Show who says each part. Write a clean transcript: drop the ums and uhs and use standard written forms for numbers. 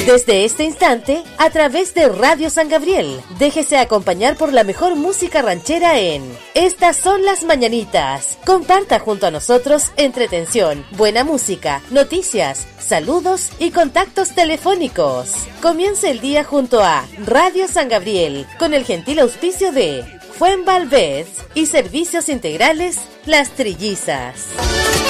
Speaker 1: Desde este instante, a través de Radio San Gabriel, déjese acompañar por la mejor música ranchera en Estas son las mañanitas. Comparta junto a nosotros entretención, buena música, noticias, saludos y contactos telefónicos. Comience el día junto a Radio San Gabriel, con el gentil auspicio de Fuenvalvez y Servicios Integrales Las Trillizas.